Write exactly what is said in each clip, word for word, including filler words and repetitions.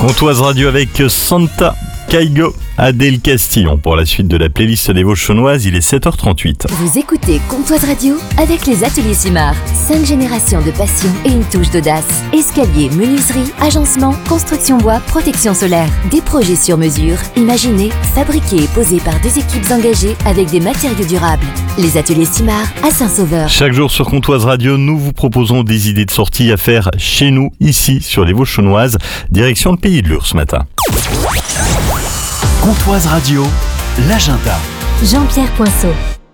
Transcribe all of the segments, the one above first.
Comtoise Radio avec Santa Kaigo, Adèle Castillon. Pour la suite de la playlist des Vosges-Chaunoises, il est sept heures trente-huit. Vous écoutez Comtoise Radio avec les ateliers Simard. Cinq générations de passion et une touche d'audace. Escalier, menuiserie, agencement, construction bois, protection solaire. Des projets sur mesure, imaginés, fabriqués et posés par des équipes engagées avec des matériaux durables. Les ateliers Simard à Saint-Sauveur. Chaque jour sur Comtoise Radio, nous vous proposons des idées de sortie à faire chez nous, ici, sur les Vosges-Chaunoises. Direction le Pays de Lure ce matin. Comtoise Radio, l'agenda. Jean-Pierre Poinceau.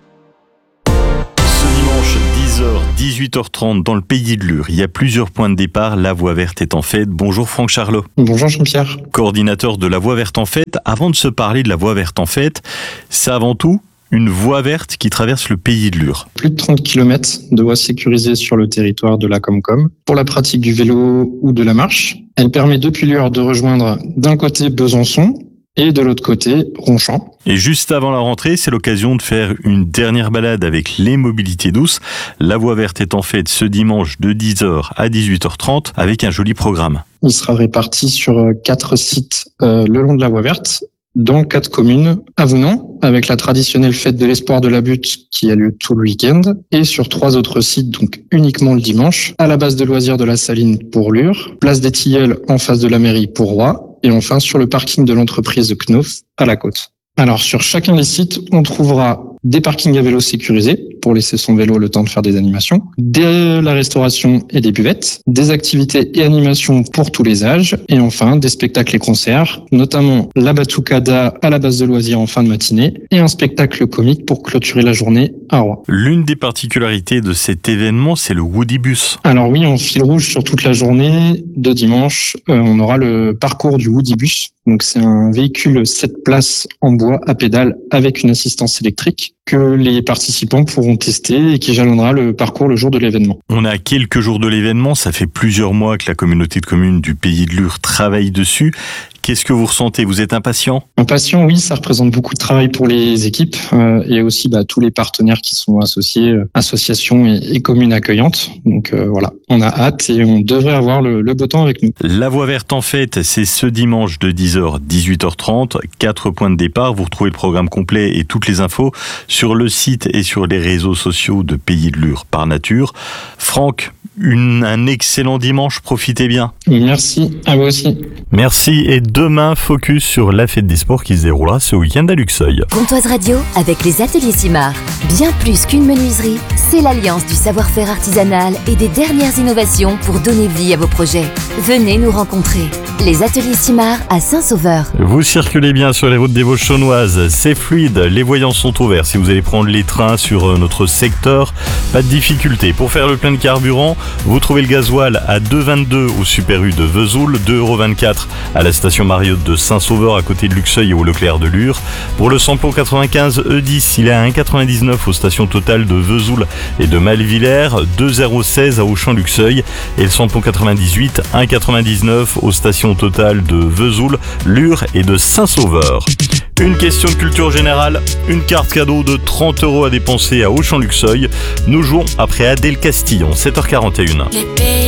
Ce dimanche, dix heures, dix-huit heures trente, dans le Pays de Lure, il y a plusieurs points de départ. La Voie Verte est en fête. Bonjour Franck Charlot. Bonjour Jean-Pierre. Coordinateur de la Voie Verte en fête. Avant de se parler de la Voie Verte en fête, c'est avant tout une voie verte qui traverse le Pays de Lure. Plus de trente kilomètres de voies sécurisées sur le territoire de la Comcom pour la pratique du vélo ou de la marche. Elle permet depuis Lure de rejoindre d'un côté Besançon et de l'autre côté Ronchamp. Et juste avant la rentrée, c'est l'occasion de faire une dernière balade avec les mobilités douces. La Voie Verte est en fête ce dimanche de dix heures à dix-huit heures trente avec un joli programme. Il sera réparti sur quatre sites euh, le long de la Voie Verte, dans quatre communes avenant, avec la traditionnelle fête de l'espoir de la butte qui a lieu tout le week-end, et sur trois autres sites, donc uniquement le dimanche, à la base de loisirs de la Saline pour Lure, place des Tilleuls en face de la mairie pour Roy, et enfin sur le parking de l'entreprise Knauf à la Côte. Alors sur chacun des sites, on trouvera des parkings à vélo sécurisés pour laisser son vélo le temps de faire des animations, de la restauration et des buvettes, des activités et animations pour tous les âges, et enfin des spectacles et concerts, notamment la Batucada à la base de loisirs en fin de matinée et un spectacle comique pour clôturer la journée à Roy. L'une des particularités de cet événement, c'est le Woody Bus. Alors oui, en fil rouge sur toute la journée de dimanche, euh, on aura le parcours du Woody Bus. Donc c'est un véhicule sept places en bois à pédales avec une assistance électrique que les participants pourront tester et qui jalonnera le parcours le jour de l'événement. On a quelques jours de l'événement, ça fait plusieurs mois que la communauté de communes du Pays de Lure travaille dessus. Qu'est-ce que vous ressentez? Vous êtes impatient? Impatient, oui, ça représente beaucoup de travail pour les équipes euh, et aussi bah, tous les partenaires qui sont associés, euh, associations et, et communes accueillantes. Donc euh, voilà, on a hâte et on devrait avoir le, le beau temps avec nous. La Voie Verte en fête, c'est ce dimanche de dix heures à dix-huit heures trente. Quatre points de départ. Vous retrouvez le programme complet et toutes les infos sur le site et sur les réseaux sociaux de Pays de Lure par nature. Franck, une, un excellent dimanche, profitez bien. Merci, à vous aussi. Merci et demain, focus sur la fête des sports qui se déroulera ce week-end à Luxeuil. Comtoise Radio avec les ateliers Simard. Bien plus qu'une menuiserie, c'est l'alliance du savoir-faire artisanal et des dernières innovations pour donner vie à vos projets. Venez nous rencontrer. Les ateliers Simard à Saint-Sauveur. Vous circulez bien sur les routes des Vosges-Chaunoises, c'est fluide, les voyants sont ouverts. Si vous allez prendre les trains sur notre secteur, pas de difficulté. Pour faire le plein de carburant, vous trouvez le gasoil à deux euros vingt-deux au Super U de Vesoul, deux euros vingt-quatre à la station Mariotte de Saint-Sauveur à côté de Luxeuil et au Leclerc de Lure. Pour le samplon quatre-vingt-quinze E dix, il est à un euro quatre-vingt-dix-neuf aux stations Total de Vesoul et de Malvillers, deux euros seize à Auchan-Luxeuil et le samplon quatre-vingt-dix-huit, un euro quatre-vingt-dix-neuf aux stations Total de Vesoul, Lure et de Saint-Sauveur. Une question de culture générale, une carte cadeau de trente euros à dépenser à Auchan-Luxeuil. Nous jouons après Adèle Castillon, sept heures quarante et une.